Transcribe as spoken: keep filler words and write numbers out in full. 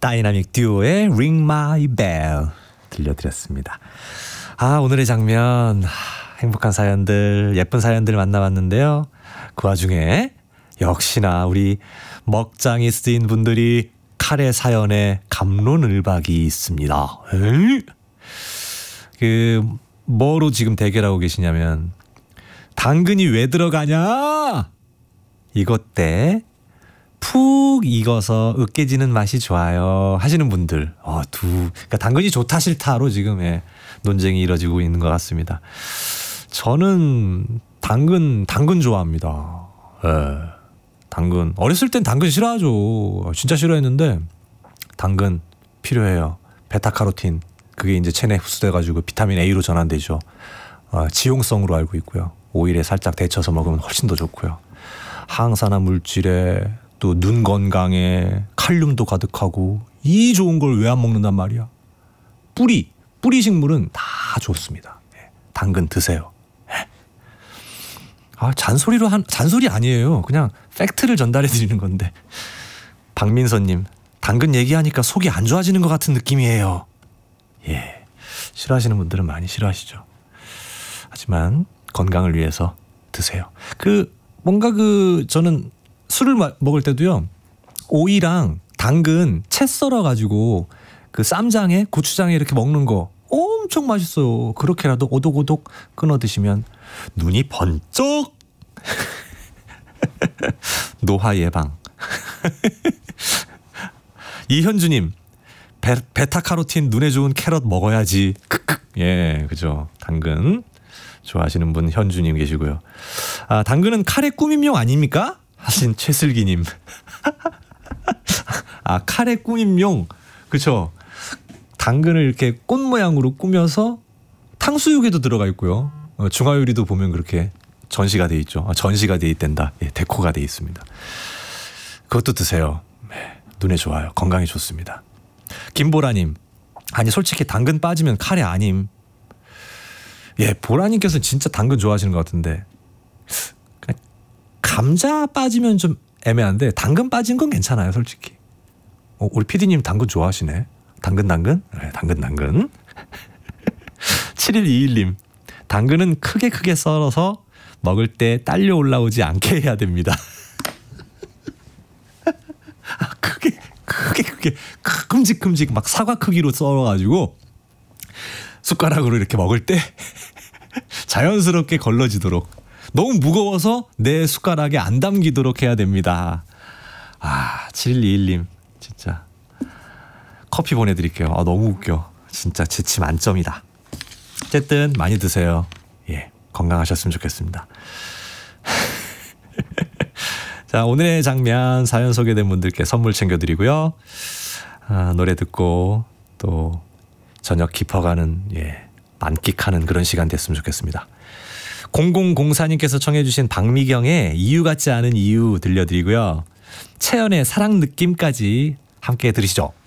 다이나믹 듀오의 Ring My Bell 들려드렸습니다. 아, 오늘의 장면, 행복한 사연들, 예쁜 사연들 만나봤는데요. 그 와중에 역시나 우리 먹장이 쓰인 분들이 칼의 사연에 갑론을박이 있습니다. 에이? 그 뭐로 지금 대결하고 계시냐면, 당근이 왜 들어가냐? 이것 때 푹 익어서 으깨지는 맛이 좋아요 하시는 분들, 어, 두 그러니까 당근이 좋다 싫다로 지금 예, 논쟁이 이뤄지고 있는 것 같습니다. 저는 당근 당근 좋아합니다. 예, 당근 어렸을 땐 당근 싫어하죠. 진짜 싫어했는데 당근 필요해요. 베타카로틴, 그게 이제 체내에 흡수돼가지고 비타민 A로 전환되죠. 어, 지용성으로 알고 있고요. 오일에 살짝 데쳐서 먹으면 훨씬 더 좋고요. 항산화 물질에 또 눈 건강에 칼륨도 가득하고, 이 좋은 걸 왜 안 먹는단 말이야. 뿌리 뿌리 식물은 다 좋습니다. 예, 당근 드세요. 예. 아, 잔소리로 한 잔소리 아니에요. 그냥 팩트를 전달해 드리는 건데. 박민서님, 당근 얘기하니까 속이 안 좋아지는 것 같은 느낌이에요. 예, 싫어하시는 분들은 많이 싫어하시죠. 하지만 건강을 위해서 드세요. 그 뭔가 그 저는 술을 마, 먹을 때도요, 오이랑 당근 채 썰어 가지고 그 쌈장에 고추장에 이렇게 먹는 거 엄청 맛있어요. 그렇게라도 오독오독 끊어 드시면 눈이 번쩍. 노화 예방. 이현주님, 베, 베타카로틴 눈에 좋은 캐럿 먹어야지. 크크. 예, 그죠. 당근 좋아하시는 분 현주님 계시고요. 아, 당근은 칼의 꾸밈용 아닙니까? 하신 최슬기님. 아, 칼의 꾸밈용. 그쵸. 당근을 이렇게 꽃 모양으로 꾸며서 탕수육에도 들어가 있고요. 어, 중화요리도 보면 그렇게 전시가 돼 있죠. 아, 전시가 돼 있댄다. 예, 데코가 돼 있습니다. 그것도 드세요. 네, 눈에 좋아요. 건강에 좋습니다. 김보라님, 아니 솔직히 당근 빠지면 칼이 아님. 예, 보라님께서는 진짜 당근 좋아하시는 것 같은데, 그냥 감자 빠지면 좀 애매한데 당근 빠진 건 괜찮아요, 솔직히. 어, 우리 피디님 당근 좋아하시네. 당근 당근? 네, 당근 당근. 칠일이일님, 당근은 크게 크게 썰어서 먹을 때 딸려 올라오지 않게 해야 됩니다. 크게 크게 크게 큼직큼직 막 사과 크기로 썰어가지고 숟가락으로 이렇게 먹을 때 자연스럽게 걸러지도록, 너무 무거워서 내 숟가락에 안 담기도록 해야 됩니다. 아, 칠일이일님 진짜 커피 보내드릴게요. 아, 너무 웃겨. 진짜 재치 만점이다. 어쨌든 많이 드세요. 예, 건강하셨으면 좋겠습니다. 자, 오늘의 장면 사연 소개된 분들께 선물 챙겨드리고요. 아, 노래 듣고 또 저녁 깊어가는, 예, 만끽하는 그런 시간 됐으면 좋겠습니다. 공공공사님께서 청해 주신 박미경의 이유 같지 않은 이유 들려드리고요. 채연의 사랑 느낌까지 함께 들으시죠.